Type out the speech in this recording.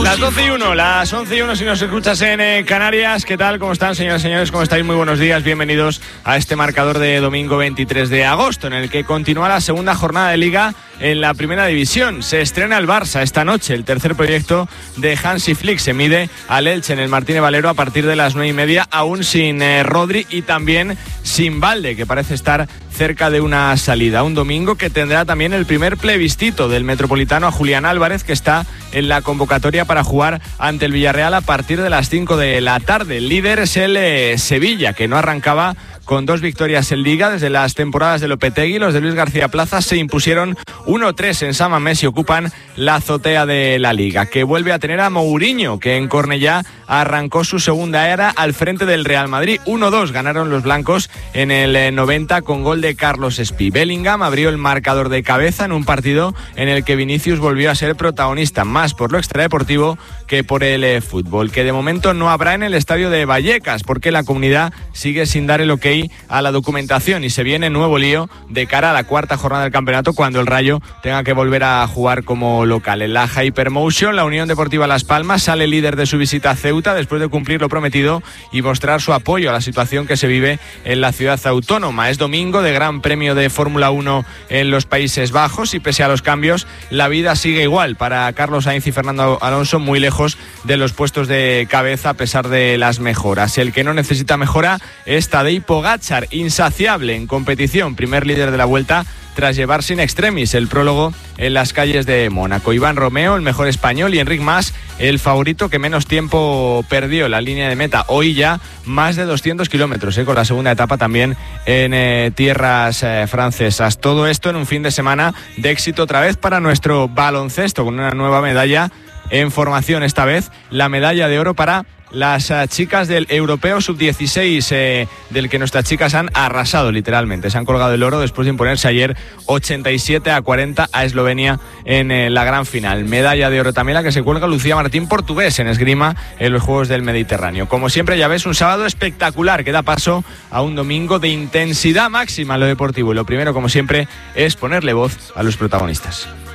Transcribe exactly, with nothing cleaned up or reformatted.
Las doce y uno, las once y uno si nos escuchas en eh, Canarias. ¿Qué tal? ¿Cómo están, señoras y señores? ¿Cómo estáis? Muy buenos días. Bienvenidos a este marcador de domingo veintitrés de agosto, en el que continúa la segunda jornada de Liga en la Primera División. Se estrena el Barça esta noche, el tercer proyecto de Hansi Flick. Se mide al Elche en el Martínez Valero a partir de las nueve y media, aún sin eh, Rodri y también sin Valde, que parece estar cerca de una salida. Un domingo que tendrá también el primer plebiscito del Metropolitano a Julián Álvarez, que está en la convocatoria para jugar ante el Villarreal a partir de las cinco de la tarde. El líder es el eh, Sevilla, que no arrancaba con dos victorias en Liga desde las temporadas de Lopetegui. Los de Luis García Plaza se impusieron uno tres en San Mamés y ocupan la azotea de la Liga, que vuelve a tener a Mourinho, que en Cornellá arrancó su segunda era al frente del Real Madrid. uno dos ganaron los blancos en el noventa con gol de Carlos Espí. Bellingham abrió el marcador de cabeza en un partido en el que Vinicius volvió a ser protagonista, más por lo extradeportivo que por el eh, fútbol, que de momento no habrá en el estadio de Vallecas, porque la comunidad sigue sin dar el ok a la documentación y se viene nuevo lío de cara a la cuarta jornada del campeonato, cuando el Rayo tenga que volver a jugar como local. En la Hypermotion, la Unión Deportiva Las Palmas sale líder de su visita a Ceuta después de cumplir lo prometido y mostrar su apoyo a la situación que se vive en la ciudad autónoma. Es domingo de Gran Premio de Fórmula uno en los Países Bajos y pese a los cambios, la vida sigue igual para Carlos Sainz y Fernando Alonso, muy lejos de los puestos de cabeza a pesar de las mejoras. El que no necesita mejora es Tadej Pogačar, insaciable en competición, primer líder de la Vuelta tras llevar sin extremis el prólogo en las calles de Mónaco. Iván Romeo, el mejor español, y Enric Mas, el favorito que menos tiempo perdió la línea de meta. Hoy ya más de doscientos kilómetros, ¿eh? Con la segunda etapa también en eh, tierras eh, francesas. Todo esto en un fin de semana de éxito otra vez para nuestro baloncesto, con una nueva medalla en formación, esta vez la medalla de oro para las uh, chicas del Europeo sub dieciséis, eh, del que nuestras chicas han arrasado literalmente. Se han colgado el oro después de imponerse ayer ochenta y siete a cuarenta a Eslovenia en eh, la gran final. Medalla de oro también la que se cuelga Lucía Martín, portugués, en esgrima en los Juegos del Mediterráneo. Como siempre, ya ves, un sábado espectacular que da paso a un domingo de intensidad máxima en lo deportivo. Y lo primero, como siempre, es ponerle voz a los protagonistas.